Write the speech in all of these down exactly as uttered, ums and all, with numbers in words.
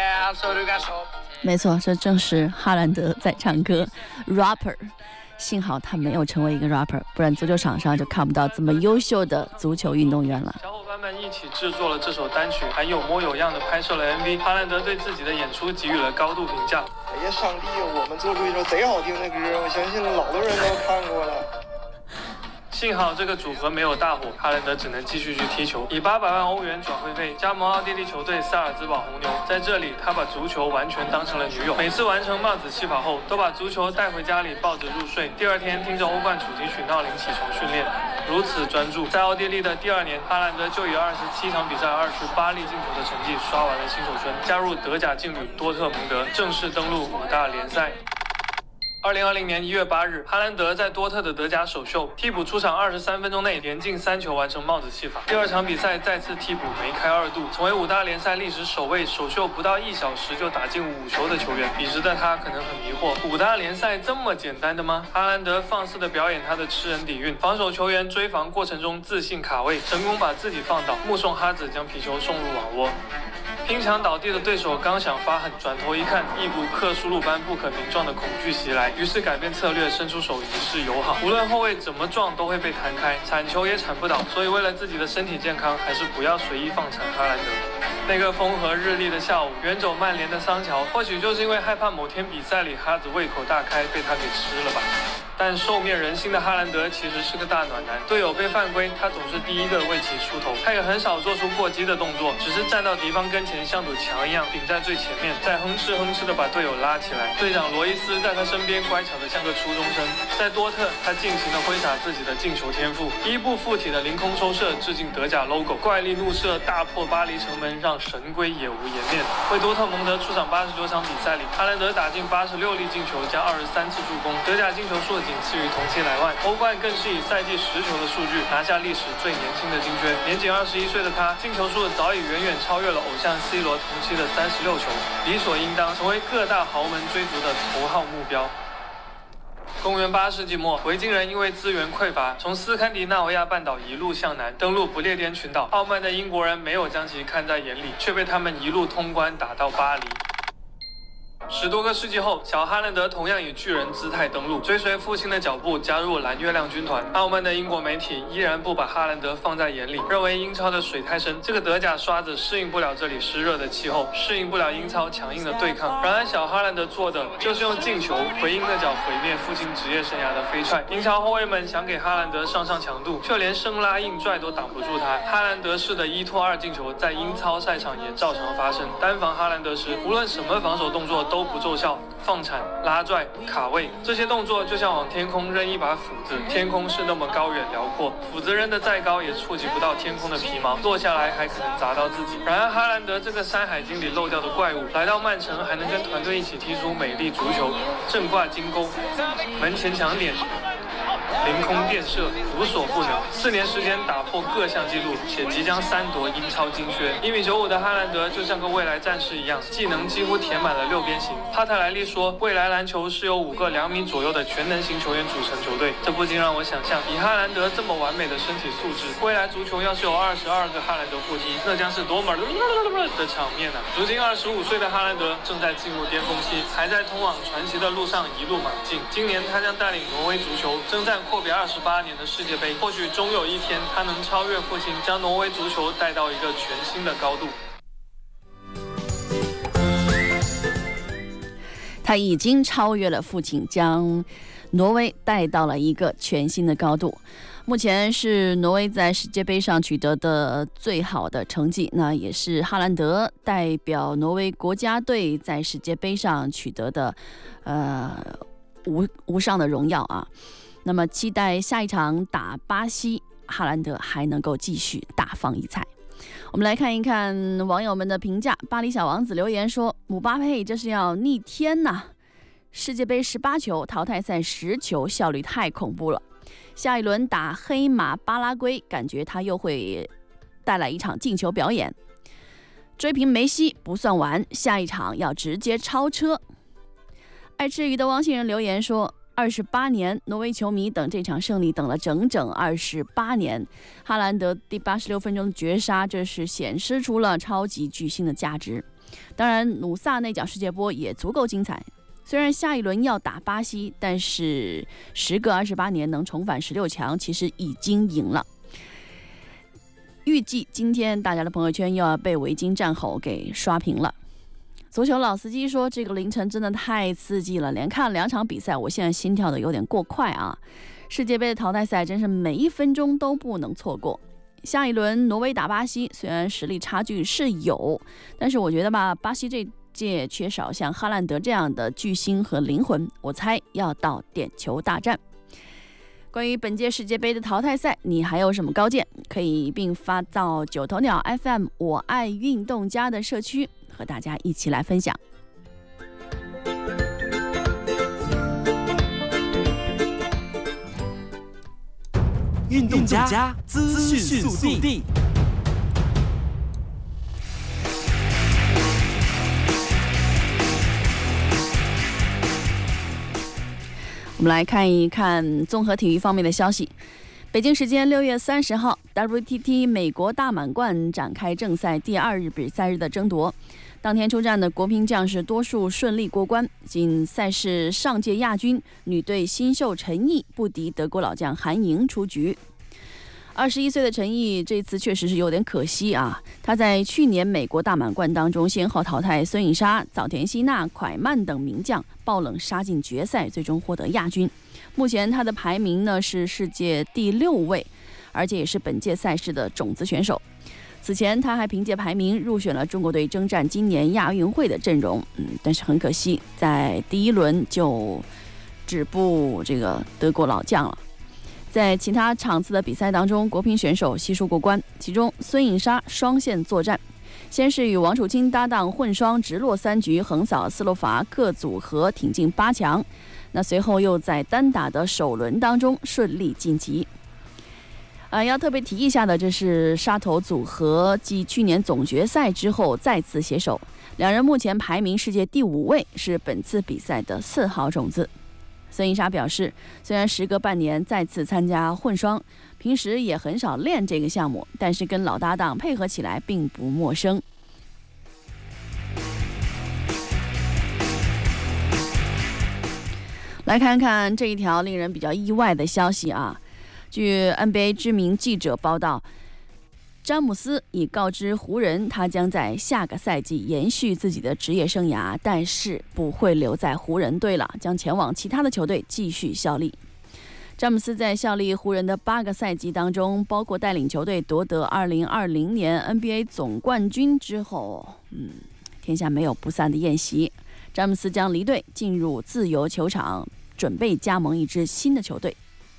没错，这正是哈兰德在唱歌 rapper。幸好他没有成为一个 rapper， 不然足球场上就看不到这么优秀的足球运动员了。 小伙伴们一起制作了这首单曲，还有模有样的拍摄了 M V。哈兰德对自己的演出给予了高度评价。 哎呀，上帝，我们做出一首贼好听的歌，我相信老多人都看过了。 幸好这个组合没有大火，哈兰德只能继续去踢球，以八百万欧元转会费加盟奥地利球队萨尔兹堡红牛。在这里，他把足球完全当成了女友，每次完成帽子戏法后，都把足球带回家里抱着入睡。第二天听着欧冠主题曲闹铃起床训练，如此专注。在奥地利的第二年，哈兰德就以二十七场比赛、二十八粒进球的成绩刷完了新手村，加入德甲劲旅多特蒙德，正式登陆五大联赛。二零二零年一月八日，哈兰德在多特的德甲首秀，替补出场二十三分钟内连进三球，完成帽子戏法。第二场比赛再次替补梅开二度，成为五大联赛历史首位首秀不到一小时就打进五球的球员。彼时的他可能很迷惑，五大联赛这么简单的吗？哈兰德放肆地表演他的吃人底蕴，防守球员追防过程中自信卡位，成功把自己放倒，目送哈子将皮球送入网窝。拼抢倒地的对手刚想发狠，转头一看，一股克苏鲁般不可名状的恐惧袭来，于是改变策略，伸出手以示友好。无论后卫怎么撞都会被弹开，铲球也铲不倒，所以为了自己的身体健康，还是不要随意放铲哈兰德。那个风和日丽的下午，远走曼联的桑乔，或许就是因为害怕某天比赛里哈子胃口大开被他给吃了吧。但受灭人心的哈兰德其实是个大暖男，队友被犯规，他总是第一个为其出头。他也很少做出过激的动作，只是站到敌方跟前，像堵墙一样顶在最前面，再哼哧哼哧的把队友拉起来。队长罗伊斯在他身边乖巧的像个初中生。在多特，他尽情的挥洒自己的进球天赋，一步附体的凌空抽射致敬德甲 logo， 怪力怒射大破巴黎城门，让神龟也无颜面。为多特蒙德出场八十九场比赛里，哈兰德打进八十六粒进球加二十三次助攻，德甲进球数仅次于同期莱万，欧冠更是以赛季十球的数据拿下历史最年轻的金靴。年仅二十一岁的他，进球数早已远远超越了偶像 C 罗同期的三十六球，理所应当成为各大豪门追逐的头号目标。公元八世纪末，维京人因为资源匮乏，从斯堪的纳维亚半岛一路向南，登陆不列颠群岛。傲慢的英国人没有将其看在眼里，却被他们一路通关打到巴黎。十多个世纪后，小哈兰德同样以巨人姿态登陆，追随父亲的脚步加入蓝月亮军团。傲慢的英国媒体依然不把哈兰德放在眼里，认为英超的水太深，这个德甲刷子适应不了这里湿热的气候，适应不了英超强硬的对抗。然而小哈兰德做的就是用进球回应那脚毁灭父亲职业生涯的飞踹。英超后卫们想给哈兰德上上强度，却连生拉硬拽都挡不住他。哈兰德式的一拖二进球在英超赛场也照常发生。单防哈兰德时，无论什么防守动作都不奏效，放铲、拉拽、卡位，这些动作就像往天空扔一把斧子，天空是那么高远辽阔，斧子扔得再高也触及不到天空的皮毛，落下来还可能砸到自己。然而哈兰德这个山海经里漏掉的怪物，来到曼城还能跟团队一起踢出美丽足球，正挂金钩，门前抢点，凌空垫射，无所不能。四年时间打破各项纪录，且即将三夺英超金靴。一米九五的哈兰德就像个未来战士一样，技能几乎填满了六边形。帕特莱利说，未来篮球是由五个两米左右的全能型球员组成球队。这不禁让我想象，以哈兰德这么完美的身体素质，未来足球要是有二十二个哈兰德互踢，那将是多么的场面啊！如今二十五岁的哈兰德正在进入巅峰期，还在通往传奇的路上一路莽进。今年他将带领挪威足球征战阔别二十八年的世界杯，或许终有一天他能超越父亲，将挪威足球带到一个全新的高度。 他已经超越了父亲，将挪威带到了一个全新的高度。目前是挪威在世界杯上取得的最好的成绩，那也是哈兰德代表挪威国家队在世界杯上取得的呃无无上的荣耀啊。那么期待下一场打巴西，哈兰德还能够继续大放异彩。我们来看一看网友们的评价。巴黎小王子留言说，姆巴佩这是要逆天呐！世界杯十八球，淘汰赛十球，效率太恐怖了。下一轮打黑马巴拉圭，感觉他又会带来一场进球表演。追平梅西不算完，下一场要直接超车。爱吃鱼的汪星人留言说，二十八年，挪威球迷等这场胜利等了整整二十八年。哈兰德第八十六分钟的绝杀，这是显示出了超级巨星的价值。 当然，努萨那场世界波也足够精彩。虽然下一轮要打巴西，但是时隔二十八年能重返十六强，其实已经赢了。预计今天大家的朋友圈又要被维京战吼给刷屏了。足球老司机说，这个凌晨真的太刺激了，连看两场比赛，我现在心跳的有点过快啊！世界杯的淘汰赛真是每一分钟都不能错过。下一轮挪威打巴西，虽然实力差距是有，但是我觉得吧，巴西这届缺少像哈兰德这样的巨星和灵魂，我猜要到点球大战。关于本届世界杯的淘汰赛，你还有什么高见？可以并发到九头鸟 F M 我爱运动家的社区，和大家一起来分享。 运动家资讯速递。 我们来看一看综合体育方面的消息。北京时间六月三十号 ，W T T 美国大满贯展开正赛第二日比赛日的争夺。当天出战的国乒将士多数顺利过关，仅赛事上届亚军女队新秀陈毅不敌德国老将韩莹出局。二十一岁的陈毅这次确实是有点可惜啊！他在去年美国大满贯当中先后淘汰孙颖莎、早田希娜、蒯曼等名将，爆冷杀进决赛，最终获得亚军。目前他的排名呢是世界第六位，而且也是本届赛事的种子选手。此前他还凭借排名入选了中国队征战今年亚运会的阵容，嗯，但是很可惜，在第一轮就止步这个德国老将了。在其他场次的比赛当中，国乒选手悉数过关，其中孙颖莎双线作战，先是与王楚钦搭档混双直落三局横扫斯洛伐克组合，挺进八强。那随后又在单打的首轮当中顺利晋级。呃，要特别提一下的，这是沙头组合继去年总决赛之后再次携手，两人目前排名世界第五位，是本次比赛的四号种子。孙颖莎表示，虽然时隔半年再次参加混双，平时也很少练这个项目，但是跟老搭档配合起来并不陌生。来看看这一条令人比较意外的消息啊！据 N B A 知名记者报道，詹姆斯已告知湖人，他将在下个赛季延续自己的职业生涯，但是不会留在湖人队了，将前往其他的球队继续效力。詹姆斯在效力湖人的八个赛季当中，包括带领球队夺得二零二零年 N B A 总冠军之后，嗯，天下没有不散的宴席。詹姆斯将离队，进入自由球场，准备加盟一支新的球队。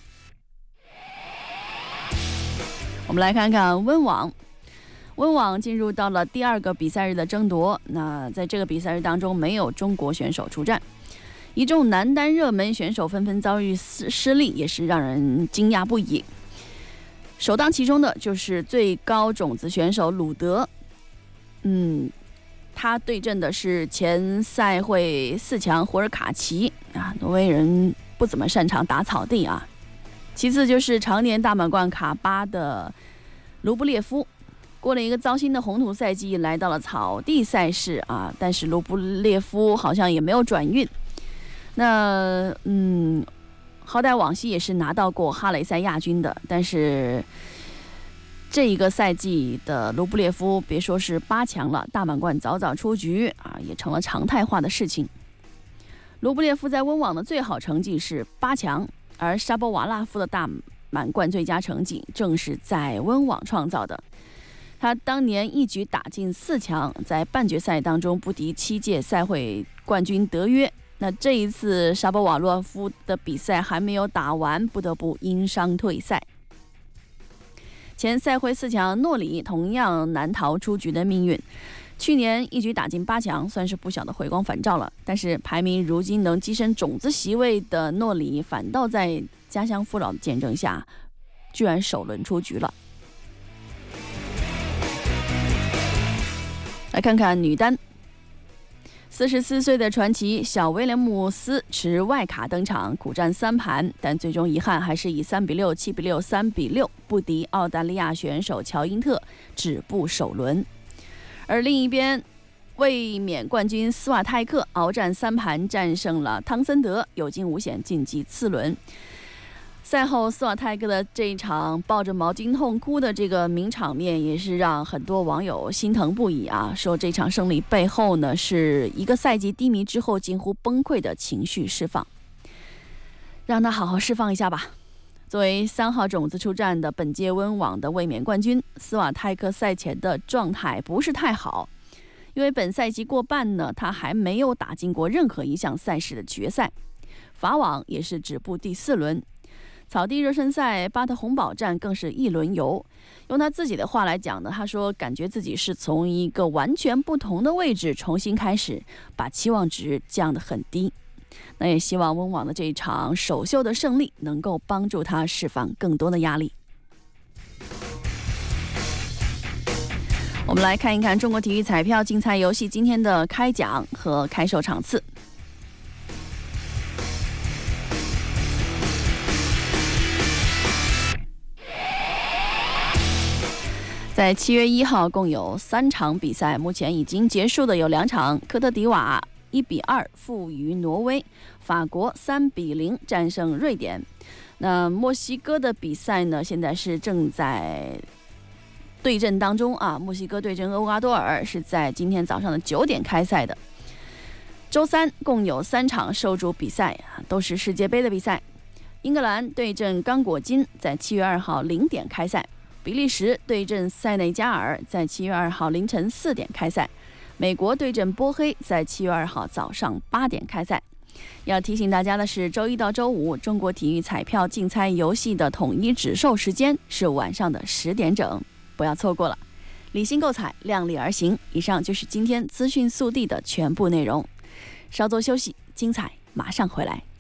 我们来看看温网，温网进入到了第二个比赛日的争夺。那在这个比赛日当中，没有中国选手出战，一众男单热门选手纷纷遭遇失失利，也是让人惊讶不已。首当其冲的就是最高种子选手鲁德，嗯，他对阵的是前赛会四强胡尔卡奇啊，挪威人不怎么擅长打草地啊。其次就是常年大满贯卡巴的卢布列夫，过了一个糟心的红土赛季，来到了草地赛事啊，但是卢布列夫好像也没有转运。那嗯，好歹往昔也是拿到过哈雷赛亚军的，但是这一个赛季的卢布列夫，别说是八强了，大满贯早早出局啊，也成了常态化的事情。卢布列夫在温网的最好成绩是八强。而沙波瓦拉夫的大满贯最佳成绩正是在温网创造的。他当年一举打进四强，在半决赛当中不敌七届赛会冠军德约。那这一次沙波瓦洛夫的比赛还没有打完，不得不因伤退赛。前赛会四强诺里同样难逃出局的命运。去年一举打进八强，算是不小的回光返照了。但是排名如今能跻身种子席位的诺里，反倒在家乡父老的见证下，居然首轮出局了。来看看女单，四十四岁的传奇小威廉姆斯持外卡登场，苦战三盘，但最终遗憾还是以三比六、七比六、三比六不敌澳大利亚选手乔因特，止步首轮。而另一边， 卫冕冠军斯瓦泰克鏖战三盘战胜了汤森德，有惊无险晋级次轮。赛后，斯瓦泰克的这一场抱着毛巾痛哭的这个名场面，也是让很多网友心疼不已啊！说这场胜利背后呢，是一个赛季低迷之后近乎崩溃的情绪释放，让他好好释放一下吧。作为三号种子出战的本届温网的卫冕冠军，斯瓦泰克赛前的状态不是太好，因为本赛季过半呢，他还没有打进过任何一项赛事的决赛，法网也是止步第四轮。草地热身赛巴特洪堡站更是一轮游，用他自己的话来讲呢，他说感觉自己是从一个完全不同的位置重新开始，把期望值降得很低。那也希望温网的这一场首秀的胜利能够帮助他释放更多的压力。我们来看一看中国体育彩票竞猜游戏今天的开奖和开售场次。在七月一号共有三场比赛，目前已经结束的有两场，科特迪瓦一比二负于挪威，法国三比零战胜瑞典。那墨西哥的比赛呢，现在是正在对阵当中啊，墨西哥对阵厄瓜多尔是在今天早上的九点开赛的。周三共有三场受注比赛啊，都是世界杯的比赛。英格兰对阵刚果金在七月二号零点开赛。比利时对阵塞内加尔在七月二号凌晨四点开赛，美国对阵波黑在七月二号早上八点开赛。要提醒大家的是，周一到周五中国体育彩票竞猜游戏的统一指售时间是晚上的十点整，不要错过了。理性购彩，量力而行。以上就是今天资讯速递的全部内容，稍作休息，精彩马上回来。